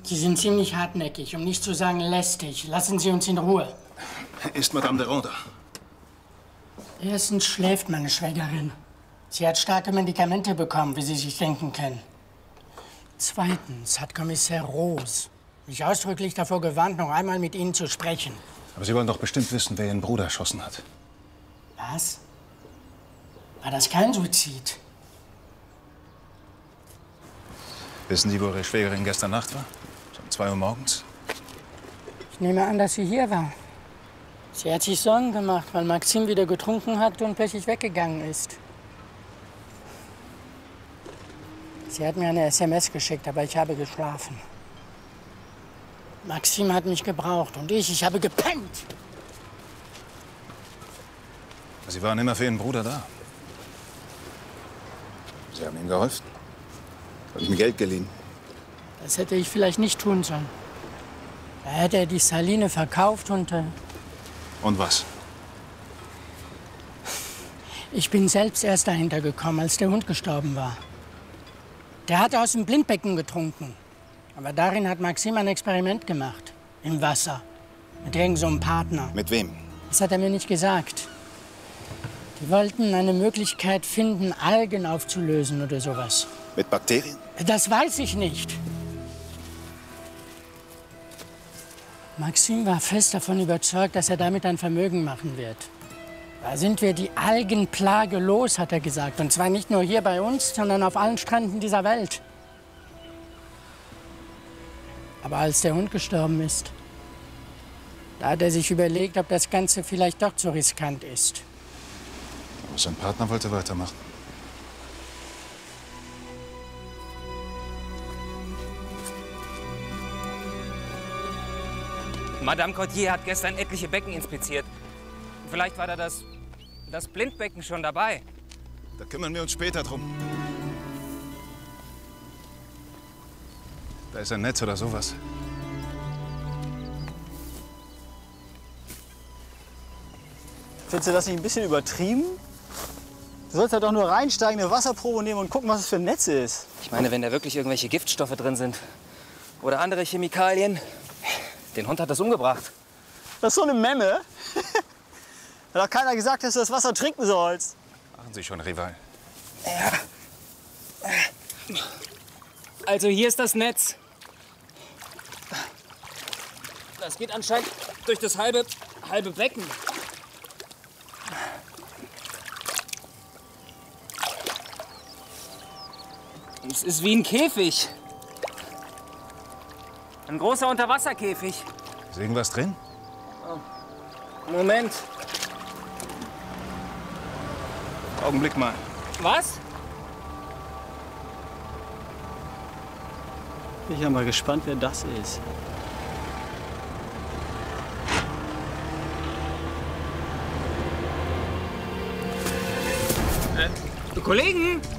Sie sind ziemlich hartnäckig, um nicht zu sagen lästig. Lassen Sie uns in Ruhe. Ist Madame de Ronda? Erstens schläft meine Schwägerin. Sie hat starke Medikamente bekommen, wie Sie sich denken können. Zweitens hat Kommissar Rose mich ausdrücklich davor gewarnt, noch einmal mit Ihnen zu sprechen. Aber Sie wollen doch bestimmt wissen, wer Ihren Bruder erschossen hat. Was? War das kein Suizid? Wissen Sie, wo Ihre Schwägerin gestern Nacht war? So um 2 Uhr morgens? Ich nehme an, dass sie hier war. Sie hat sich Sorgen gemacht, weil Maxim wieder getrunken hat und plötzlich weggegangen ist. Sie hat mir eine SMS geschickt, aber ich habe geschlafen. Maxim hat mich gebraucht und ich habe gepennt. Sie waren immer für Ihren Bruder da. Sie haben ihm geholfen. Haben ihm Geld geliehen. Das hätte ich vielleicht nicht tun sollen. Da hätte er die Saline verkauft und... Und was? Ich bin selbst erst dahinter gekommen, als der Hund gestorben war. Der hatte aus dem Blindbecken getrunken. Aber darin hat Maxim ein Experiment gemacht. Im Wasser. Mit irgend so einem Partner. Mit wem? Das hat er mir nicht gesagt. Die wollten eine Möglichkeit finden, Algen aufzulösen oder sowas. Mit Bakterien? Das weiß ich nicht. Maxim war fest davon überzeugt, dass er damit ein Vermögen machen wird. Da sind wir die Algenplage los, hat er gesagt. Und zwar nicht nur hier bei uns, sondern auf allen Stränden dieser Welt. Aber als der Hund gestorben ist, da hat er sich überlegt, ob das Ganze vielleicht doch zu riskant ist. Aber sein Partner wollte weitermachen. Madame Cottier hat gestern etliche Becken inspiziert. Vielleicht war da das Blindbecken schon dabei. Da kümmern wir uns später drum. Da ist ein Netz oder sowas. Findest du das nicht ein bisschen übertrieben? Du sollst ja doch nur reinsteigen, eine Wasserprobe nehmen und gucken, was es für ein Netz ist. Ich meine, wenn da wirklich irgendwelche Giftstoffe drin sind oder andere Chemikalien, den Hund hat das umgebracht. Das ist so eine Memme. Hat doch keiner gesagt, dass du das Wasser trinken sollst. Machen Sie schon, Rival. Ja. Also hier ist das Netz. Das geht anscheinend durch das halbe Becken. Es ist wie ein Käfig. Ein großer Unterwasserkäfig. Ist irgendwas drin? Oh. Moment. Augenblick mal. Was? Ich bin mal gespannt, wer das ist. Kollegen!